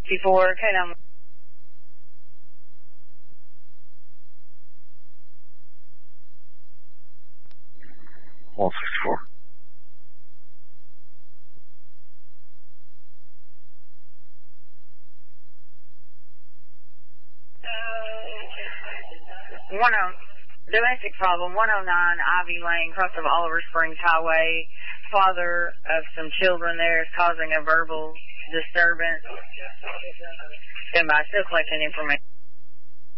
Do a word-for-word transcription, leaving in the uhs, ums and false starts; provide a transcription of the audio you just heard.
fifty-four, K nine. one sixty-four. One oh, domestic problem, one oh nine Ivy Lane, cross of Oliver Springs Highway. Father of some children there is causing a verbal disturbance. Stand by, still collecting information.